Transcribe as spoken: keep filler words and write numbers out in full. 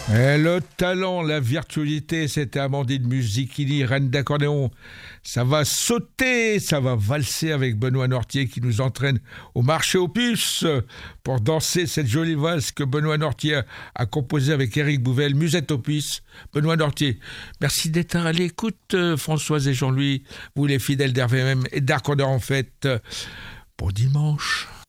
Et le talent, la virtuosité, c'était Amandine Musichini, reine d'accordéon. Ça va sauter, ça va valser avec Benoît Nortier qui nous entraîne au marché aux puces pour danser cette jolie valse que Benoît Nortier a composée avec Éric Bouvel, Musette aux puces. Benoît Nortier, merci d'être à l'écoute, Françoise et Jean-Louis, vous les fidèles d'R V M et d'Arc en Fête. Bon dimanche.